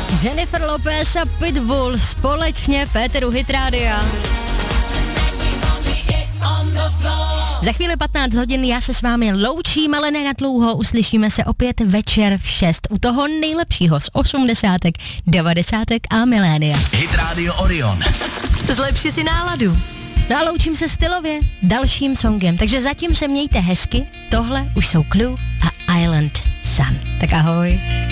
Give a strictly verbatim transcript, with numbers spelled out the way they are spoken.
Jennifer Lopez a Pitbull společně v éteru Hit Rádia. Za chvíli patnáct hodin já se s vámi loučím, ale ne na dlouho, uslyšíme se opět večer v šest u toho nejlepšího z osmdesátek, devadesátek a milénia. Hit Radio Orion. Zlepši si náladu. No a loučím se stylově dalším songem, takže zatím se mějte hezky, tohle už jsou Clue a Island Sun. Tak ahoj.